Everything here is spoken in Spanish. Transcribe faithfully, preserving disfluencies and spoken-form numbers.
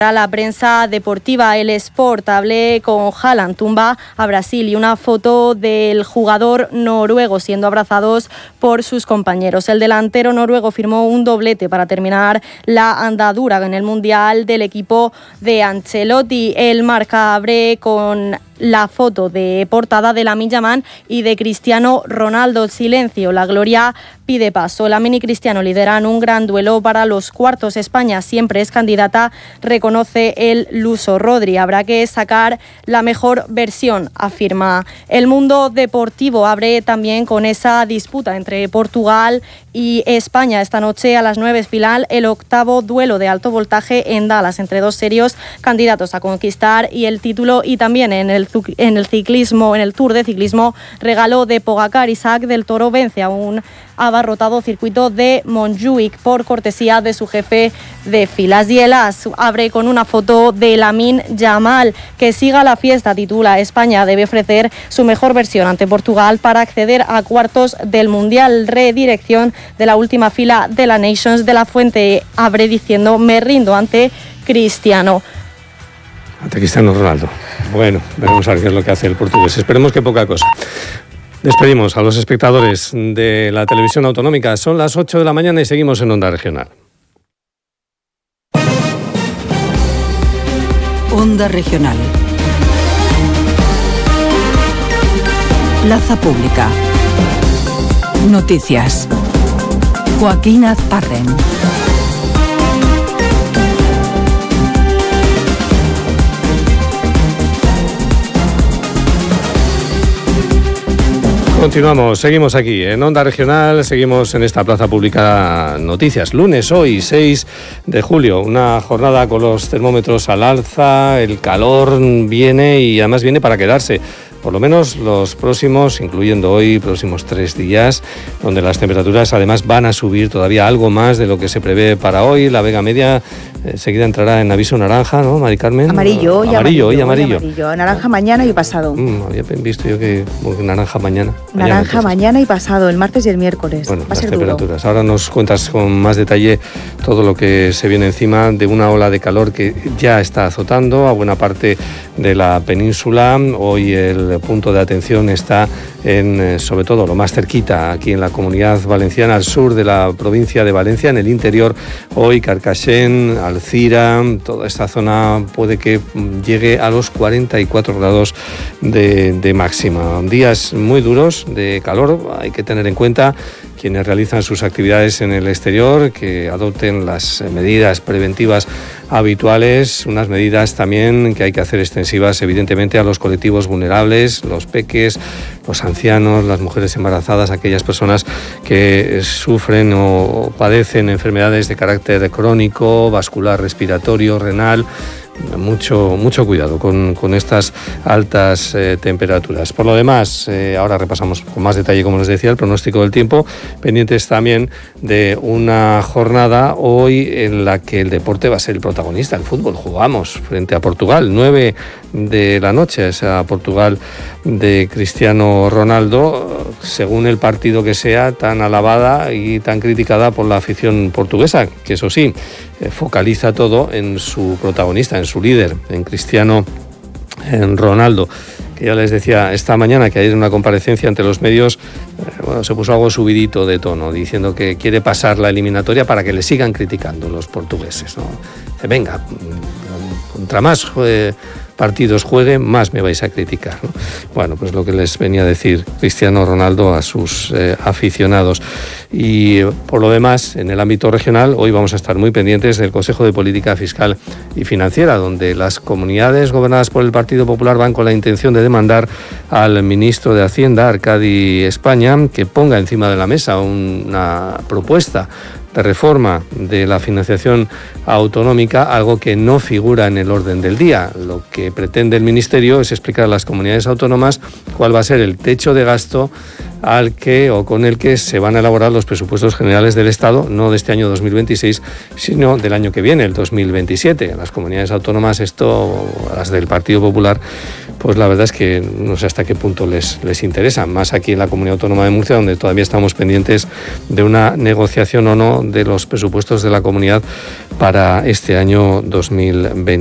A la prensa deportiva, el Sport, hablé con Haaland, tumba a Brasil y una foto del jugador noruego siendo abrazados por sus compañeros. El delantero noruego firmó un doblete para terminar la andadura en el Mundial del equipo de Ancelotti. El Marca, abre con la foto de portada de Lamine Yamal y de Cristiano Ronaldo. Silencio, la gloria pide paso. Lamine y Cristiano lideran un gran duelo para los cuartos. España siempre es candidata, reconoce el luso. Rodri, habrá que sacar la mejor versión, afirma. El Mundo Deportivo abre también con esa disputa entre Portugal y España. Esta noche a las nueve final el octavo duelo de alto voltaje en Dallas entre dos serios candidatos a conquistar y el título. Y también en el en el ciclismo, en el Tour de Ciclismo, regalo de Pogacar. Isaac del Toro vence a un abarrotado circuito de Montjuic por cortesía de su jefe de filas. Y el As abre con una foto de Lamine Yamal. Que siga la fiesta, titula. España debe ofrecer su mejor versión ante Portugal para acceder a cuartos del Mundial. Redirección de la última fila de la Nations. De la Fuente abre diciendo: me rindo ante Cristiano. Ante Cristiano Ronaldo. Bueno, veremos a ver qué es lo que hace el portugués. Esperemos que poca cosa. Despedimos a los espectadores de la televisión autonómica. Son las ocho de la mañana y seguimos en Onda Regional. Onda Regional. Plaza Pública. Noticias. Joaquín Azparren. Continuamos, seguimos aquí en Onda Regional, seguimos en esta Plaza Pública Noticias. Lunes, hoy, seis de julio, una jornada con los termómetros al alza, el calor viene y además viene para quedarse. Por lo menos los próximos, incluyendo hoy, próximos tres días, donde las temperaturas además van a subir todavía algo más de lo que se prevé para hoy. La Vega Media eh, seguida entrará en aviso naranja, ¿no, Mari Carmen? Amarillo, y amarillo, amarillo, y amarillo. y amarillo. Naranja mañana y pasado. Mm, había visto yo que naranja mañana. Naranja mañana, mañana y pasado, el martes y el miércoles. Bueno, va las a ser temperaturas. duro. Ahora nos cuentas con más detalle todo lo que se viene encima de una ola de calor que ya está azotando a buena parte de la península. Hoy el punto de atención está en, sobre todo, lo más cerquita, aquí en la Comunidad Valenciana, al sur de la provincia de Valencia, en el interior. Hoy Carcaixent, Alcira, toda esta zona puede que llegue a los cuarenta y cuatro grados de, de máxima. Días muy duros de calor, hay que tener en cuenta quienes realizan sus actividades en el exterior, que adopten las medidas preventivas habituales, unas medidas también que hay que hacer extensivas evidentemente a los colectivos vulnerables, los peques, los ancianos, las mujeres embarazadas, aquellas personas que sufren o padecen enfermedades de carácter crónico, vascular, respiratorio, renal. Mucho, mucho cuidado con, con estas altas eh, temperaturas. Por lo demás, eh, ahora repasamos con más detalle, como les decía, el pronóstico del tiempo, pendientes también de una jornada hoy en la que el deporte va a ser el protagonista, el fútbol. Jugamos frente a Portugal, nueve de la noche, esa Portugal de Cristiano Ronaldo, según el partido que sea, tan alabada y tan criticada por la afición portuguesa, que eso sí, eh, focaliza todo en su protagonista, en su líder, en Cristiano en Ronaldo, que ya les decía esta mañana que ayer en una comparecencia ante los medios, eh, bueno, se puso algo subidito de tono, diciendo que quiere pasar la eliminatoria para que le sigan criticando los portugueses, ¿no? Dice, venga, contra más eh, partidos jueguen, más me vais a criticar, ¿no? Bueno, pues lo que les venía a decir Cristiano Ronaldo a sus eh, aficionados. Y por lo demás, en el ámbito regional, hoy vamos a estar muy pendientes del Consejo de Política Fiscal y Financiera, donde las comunidades gobernadas por el Partido Popular van con la intención de demandar al ministro de Hacienda, Arcadi España, que ponga encima de la mesa una propuesta de reforma de la financiación autonómica, algo que no figura en el orden del día. Lo que pretende el Ministerio es explicar a las comunidades autónomas cuál va a ser el techo de gasto al que o con el que se van a elaborar los presupuestos generales del Estado, no de este año dos mil veintiséis, sino del año que viene, el dos mil veintisiete. Las comunidades autónomas, esto, las del Partido Popular, pues la verdad es que no sé hasta qué punto les, les interesa, más aquí en la Comunidad Autónoma de Murcia, donde todavía estamos pendientes de una negociación o no de los presupuestos de la comunidad para este año dos mil veinte.